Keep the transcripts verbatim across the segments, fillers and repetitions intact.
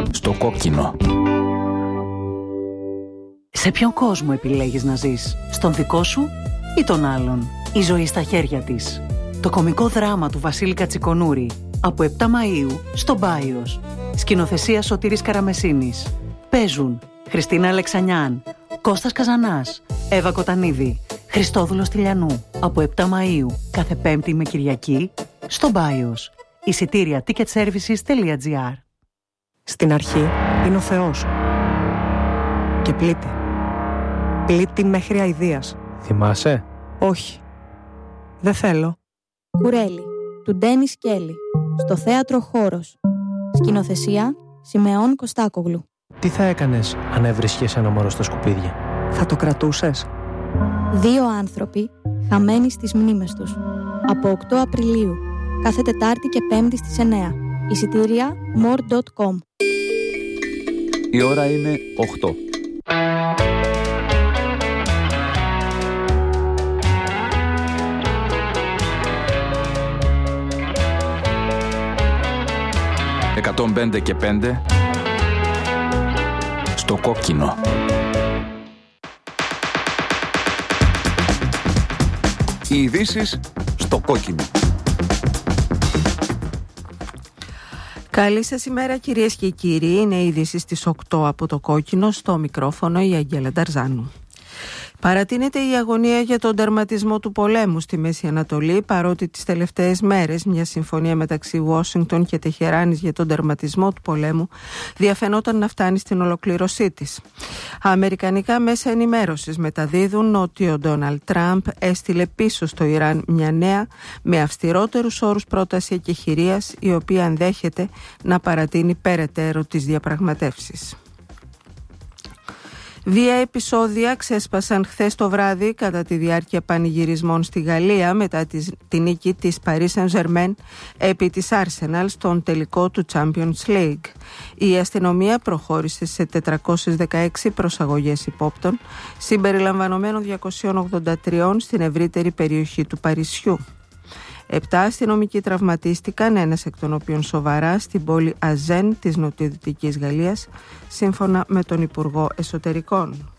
Στο κόκκινο. Σε ποιον κόσμο επιλέγεις να ζεις? Στον δικό σου ή τον άλλον? Η ζωή στα χέρια της. Το κωμικό δράμα του Βασίλη Κατσικονούρη. Από επτά Μαΐου στο Μπάιος. Σκηνοθεσία Σωτήρης Καραμεσίνης. Παίζουν Χριστίνα Αλεξανιάν, Κώστας Καζανάς, Εύα Κοτανίδη, Χριστόδουλος Τηλιανού. Από επτά Μαΐου κάθε Πέμπτη με Κυριακή στο Μπάιος. Εισιτήρια ticketservices τελεία gr. Στην αρχή είναι ο Θεός. Και πλήττει. Πλήττει μέχρι αηδίας. Θυμάσαι? Όχι. Δεν θέλω. Κουρέλι, του Ντένις Κέλλη. Στο θέατρο Χώρος. Σκηνοθεσία Σιμεών Κωστάκογλου. Τι θα έκανες αν έβρισκες ένα μωρό στα σκουπίδια? Θα το κρατούσες? Δύο άνθρωποι χαμένοι στις μνήμες τους. Από οκτώ Απριλίου. Κάθε Τετάρτη και Πέμπτη στις εννιά. Εισιτήρια more τελεία com. Η ώρα είναι οκτώ. εκατόν πέντε και πέντε στο κόκκινο. Οι ειδήσεις στο κόκκινο. Καλή σας ημέρα κυρίες και κύριοι. Είναι οι ειδήσεις στις οκτώ από το κόκκινο. Στο μικρόφωνο η Αγγέλα Νταρζάνου. Παρατείνεται η αγωνία για τον τερματισμό του πολέμου στη Μέση Ανατολή, παρότι τις τελευταίες μέρες μια συμφωνία μεταξύ Ουάσιγκτον και Τεχεράνης για τον τερματισμό του πολέμου διαφαινόταν να φτάνει στην ολοκλήρωσή της. Αμερικανικά μέσα ενημέρωσης μεταδίδουν ότι ο Ντόναλντ Τραμπ έστειλε πίσω στο Ιράν μια νέα με αυστηρότερους όρους πρόταση εκεχηρίας, η οποία ενδέχεται να παρατείνει περαιτέρω τις διαπραγματεύσεις. Βία επεισόδια ξέσπασαν χθες το βράδυ κατά τη διάρκεια πανηγυρισμών στη Γαλλία μετά τη νίκη της Paris Saint-Germain επί της Arsenal στον τελικό του Champions League. Η αστυνομία προχώρησε σε τετρακόσιες δεκαέξι προσαγωγές υπόπτων, συμπεριλαμβανομένων διακοσίων ογδόντα τρία στην ευρύτερη περιοχή του Παρισιού. Επτά αστυνομικοί τραυματίστηκαν, ένας εκ των οποίων σοβαρά, στην πόλη Αζέν της νοτιοδυτικής Γαλλίας, σύμφωνα με τον Υπουργό Εσωτερικών.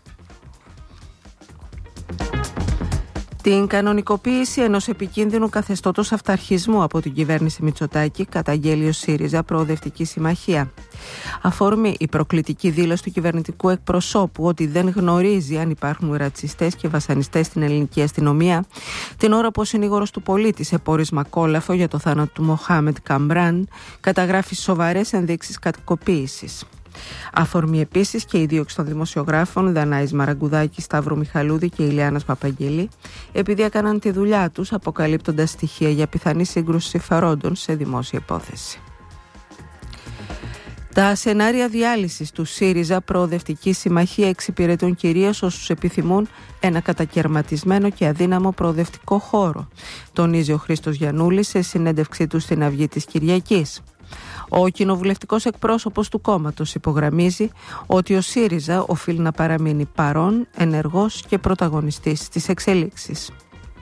Την κανονικοποίηση ενός επικίνδυνου καθεστώτος αυταρχισμού από την κυβέρνηση Μητσοτάκη καταγγέλει ο ΣΥΡΙΖΑ Προοδευτική Συμμαχία. Αφορμή η προκλητική δήλωση του κυβερνητικού εκπροσώπου ότι δεν γνωρίζει αν υπάρχουν ρατσιστές και βασανιστές στην ελληνική αστυνομία, την ώρα που ο συνήγορος του πολίτη σε πόρισμα κόλαφο για το θάνατο του Μοχάμεντ Καμπράν καταγράφει σοβαρές ενδείξεις κακοποίησης. Αφορμή επίσης και η δίωξη των δημοσιογράφων Δανάης Μαραγκουδάκη, Σταύρου Μιχαλούδη και Ηλιάνας Παπαγγελή, επειδή έκαναν τη δουλειά τους αποκαλύπτοντας στοιχεία για πιθανή σύγκρουση συμφερόντων σε δημόσια υπόθεση. Τα σενάρια διάλυσης του ΣΥΡΙΖΑ Προοδευτική Συμμαχία εξυπηρετούν κυρίως όσους επιθυμούν ένα κατακαιρματισμένο και αδύναμο προοδευτικό χώρο, τονίζει ο Χρήστος Γιαννούλης σε συνέντευξή του στην Αυγή της Κυριακής. Ο κοινοβουλευτικός εκπρόσωπος του κόμματος υπογραμμίζει ότι ο ΣΥΡΙΖΑ οφείλει να παραμείνει παρόν, ενεργός και πρωταγωνιστής στις εξελίξεις.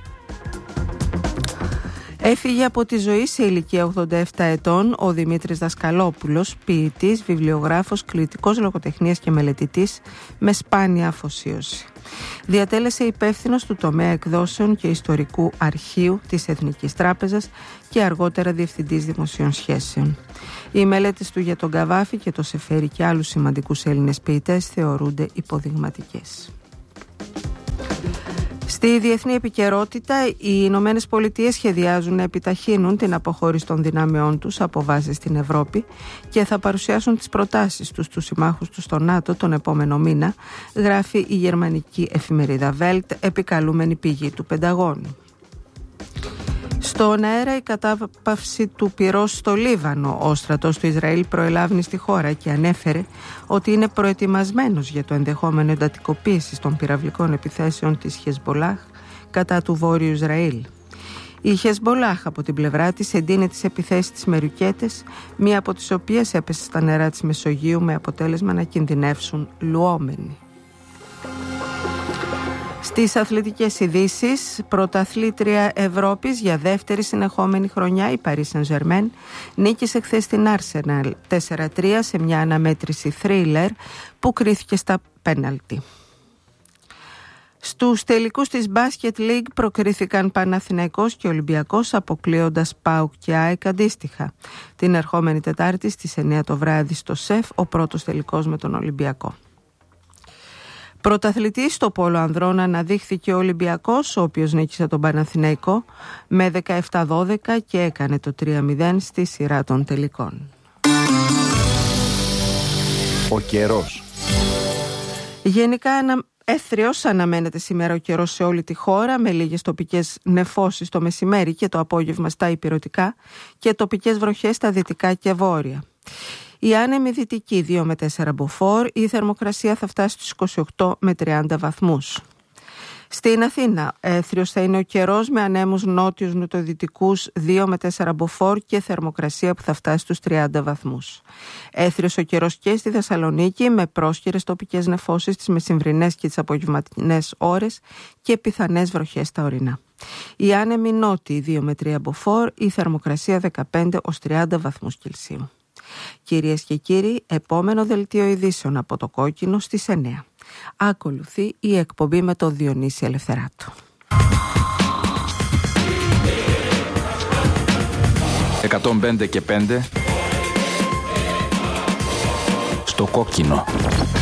Έφυγε από τη ζωή σε ηλικία ογδόντα επτά ετών ο Δημήτρης Δασκαλόπουλος, ποιητής, βιβλιογράφος, κριτικός λογοτεχνίας και μελετητής με σπάνια αφοσίωση. Διατέλεσε υπεύθυνος του τομέα εκδόσεων και ιστορικού αρχείου της Εθνικής Τράπεζας και αργότερα διευθυντής δημοσίων σχέσεων. Οι μελέτες του για τον Καβάφη και το Σεφέρι και άλλους σημαντικούς Έλληνες ποιητές θεωρούνται υποδειγματικές. Στη διεθνή επικαιρότητα, οι Ηνωμένες Πολιτείες σχεδιάζουν να επιταχύνουν την αποχώρηση των δυνάμεών τους από βάσεις στην Ευρώπη και θα παρουσιάσουν τις προτάσεις τους στους συμμάχους τους στο ΝΑΤΟ τον επόμενο μήνα, γράφει η γερμανική εφημερίδα Welt, επικαλούμενη πηγή του Πενταγώνου. Στον αέρα η κατάπαυση του πυρός στο Λίβανο. Ο στρατός του Ισραήλ προελάβει στη χώρα και ανέφερε ότι είναι προετοιμασμένος για το ενδεχόμενο εντατικοποίηση των πυραυλικών επιθέσεων της Χεσμπολάχ κατά του Βόρειου Ισραήλ. Η Χεσμπολάχ από την πλευρά της εντείνει τις επιθέσεις της με ρουκέτες, μία από τις οποίες έπεσε στα νερά της Μεσογείου με αποτέλεσμα να κινδυνεύσουν λουόμενοι. Στις αθλητικές ειδήσεις, πρωταθλήτρια Ευρώπης για δεύτερη συνεχόμενη χρονιά, η Paris Saint-Germain νίκησε χθες την Arsenal τέσσερα τρία σε μια αναμέτρηση θρίλερ που κρίθηκε στα πέναλτι. Στους τελικούς της Basket League προκρίθηκαν Παναθηναϊκός και Ολυμπιακός, αποκλείοντας ΠΑΟΚ και ΑΕΚ αντίστοιχα. Την ερχόμενη Τετάρτη στις εννιά το βράδυ στο ΣΕΦ, ο πρώτος τελικός με τον Ολυμπιακό. Πρωταθλητής στο πόλο ανδρών αναδείχθηκε ο Ολυμπιακός, ο οποίος νίκησε τον Παναθηναϊκό με δεκαεπτά δώδεκα και έκανε το τρία μηδέν στη σειρά των τελικών. Ο καιρός. Γενικά ανα... έθριος αναμένεται σήμερα ο καιρός σε όλη τη χώρα, με λίγες τοπικές νεφώσεις το μεσημέρι και το απόγευμα στα ηπειρωτικά και τοπικές βροχές στα δυτικά και βόρεια. Η άνεμη δυτική δύο με τέσσερα μποφόρ, η θερμοκρασία θα φτάσει στους είκοσι οκτώ με τριάντα βαθμούς. Στην Αθήνα, έθριος θα είναι ο καιρός με ανέμους νότιους νοτιοδυτικούς δύο με τέσσερα μποφόρ και θερμοκρασία που θα φτάσει στους τριάντα βαθμούς. Έθριος ο καιρός και στη Θεσσαλονίκη με πρόσχερες τοπικές νεφώσεις τις μεσημβρινές και τις απογευματινές ώρες και πιθανές βροχές στα ορεινά. Η άνεμη νότιοι δύο με τρία μποφόρ, η θερμοκρασία δεκαπέντε ως τριάντα βαθμούς Κελσίου. Κυρίες και κύριοι, επόμενο δελτίο ειδήσεων από το Κόκκινο στις εννιά. Ακολουθεί η εκπομπή με το Διονύση Ελευθεράτο. εκατόν πέντε και πέντε στο Κόκκινο.